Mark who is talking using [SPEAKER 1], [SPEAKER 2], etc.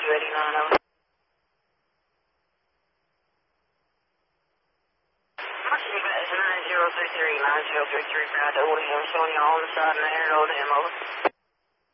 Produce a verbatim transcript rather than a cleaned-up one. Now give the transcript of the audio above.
[SPEAKER 1] eighty-nine, over. nine zero three three, nine zero three three, Brad, W, I'm showing you all on the side and the air, over.